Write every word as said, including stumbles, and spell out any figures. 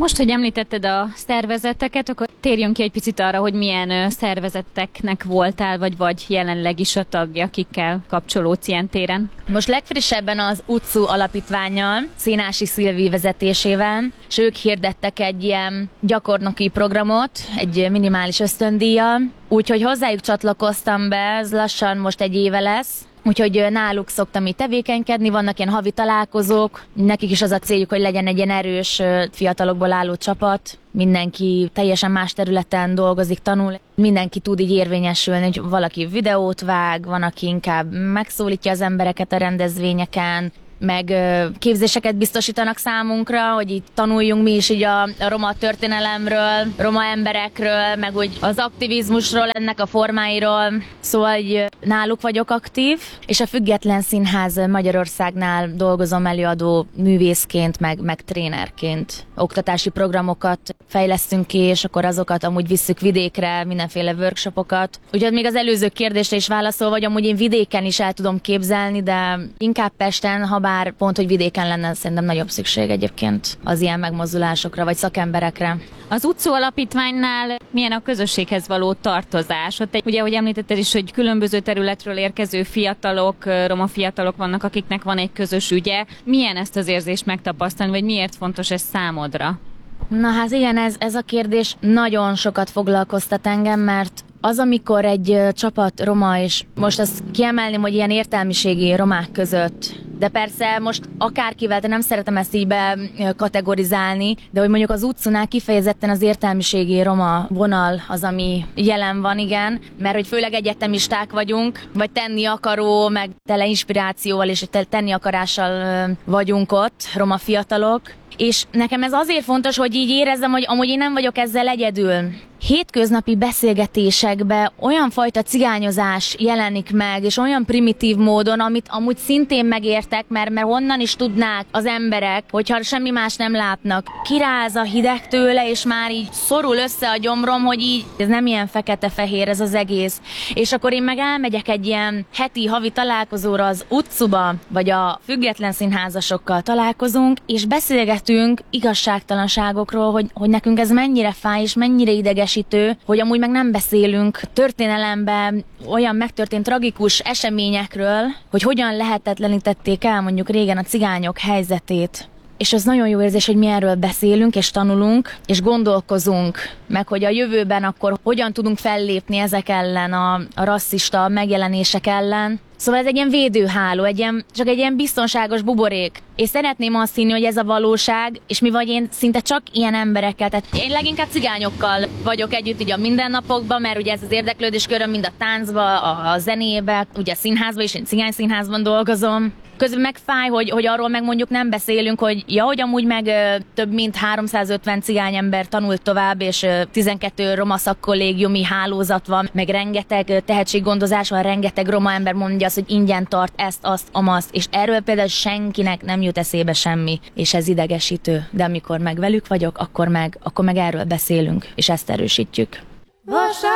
Most, hogy említetted a szervezeteket, akkor térjünk ki egy picit arra, hogy milyen ö, szervezeteknek voltál, vagy vagy jelenleg is a tagja, akikkel kapcsolódsz ilyen téren. Most legfrissebben az utcu alapítvánnyal, Szénási Szilvi vezetésével, és ők hirdettek egy ilyen gyakornoki programot, egy minimális ösztöndíjjal, úgyhogy hozzájuk csatlakoztam be, ez lassan most egy éve lesz. Úgyhogy náluk szoktam itt tevékenykedni, vannak ilyen havi találkozók, nekik is az a céljuk, hogy legyen egy ilyen erős fiatalokból álló csapat, mindenki teljesen más területen dolgozik, tanul, mindenki tud így érvényesülni, hogy valaki videót vág, van, aki inkább megszólítja az embereket a rendezvényeken, meg képzéseket biztosítanak számunkra, hogy így tanuljunk mi is így a, a roma történelemről, roma emberekről, meg úgy az aktivizmusról, ennek a formáiról. Szóval hogy náluk vagyok aktív, és a Független Színház Magyarországnál dolgozom előadó művészként, meg, meg trénerként. Oktatási programokat fejlesztünk ki, és akkor azokat amúgy visszük vidékre, mindenféle workshopokat. Úgyhogy még az előző kérdésre is válaszol, vagy amúgy én vidéken is el tudom képzelni, de inkább Pesten, ha bár pont, hogy vidéken lenne szerintem nagyobb szükség egyébként az ilyen megmozdulásokra, vagy szakemberekre. Az utcu alapítványnál milyen a közösséghez való tartozás? Ott egy, ugye, ahogy említetted is, hogy különböző területről érkező fiatalok, roma fiatalok vannak, akiknek van egy közös ügye. Milyen ezt az érzést megtapasztalni, vagy miért fontos ez számodra? Na hát igen, ez, ez a kérdés nagyon sokat foglalkoztat engem, mert az, amikor egy csapat roma, és most azt kiemelném, hogy ilyen értelmiségi romák között, de persze most akárkivel, de nem szeretem ezt így bekategorizálni, de hogy mondjuk az utcunál kifejezetten az értelmiségi roma vonal az, ami jelen van, igen, mert hogy főleg egyetemisták vagyunk, vagy tenni akaró, meg tele inspirációval és tenni akarással vagyunk ott, roma fiatalok, és nekem ez azért fontos, hogy így érezzem, hogy amúgy én nem vagyok ezzel egyedül. Hétköznapi beszélgetésekben olyan fajta cigányozás jelenik meg, és olyan primitív módon, amit amúgy szintén megértek, mert, mert honnan is tudnák az emberek, hogyha semmi más nem látnak. Kiráz a hideg tőle, és már így szorul össze a gyomrom, hogy így ez nem ilyen fekete-fehér ez az egész. És akkor én meg elmegyek egy ilyen heti, havi találkozóra az utcuba, vagy a független színházasokkal találkozunk, és beszélgetünk igazságtalanságokról, hogy, hogy nekünk ez mennyire fáj, és mennyire ideges, hogy amúgy meg nem beszélünk történelemben olyan megtörtént tragikus eseményekről, hogy hogyan lehetetlenítették el mondjuk régen a cigányok helyzetét. És az nagyon jó érzés, hogy mi erről beszélünk, és tanulunk, és gondolkozunk, meg hogy a jövőben akkor hogyan tudunk fellépni ezek ellen, a, a rasszista megjelenések ellen. Szóval ez egy ilyen védőháló, egy ilyen, csak egy ilyen biztonságos buborék. És szeretném azt hinni, hogy ez a valóság, és mi vagy én szinte csak ilyen emberekkel, tehát én leginkább cigányokkal vagyok együtt így a mindennapokban, mert ugye ez az érdeklődés köröm mind a táncba, a, a zenébe, ugye a színházban is, én cigány színházban dolgozom. Közben meg fáj, hogy, hogy arról meg mondjuk nem beszélünk, hogy ja, hogy amúgy meg ö, több mint háromszázötven cigány ember tanult tovább, és ö, tizenkét roma szakkollégiumi hálózat van, meg rengeteg ö, tehetséggondozás van, rengeteg roma ember mondja azt, hogy ingyen tart ezt, azt, amazt, és erről például senkinek nem jut eszébe semmi, és ez idegesítő. De amikor meg velük vagyok, akkor meg, akkor meg erről beszélünk, és ezt erősítjük.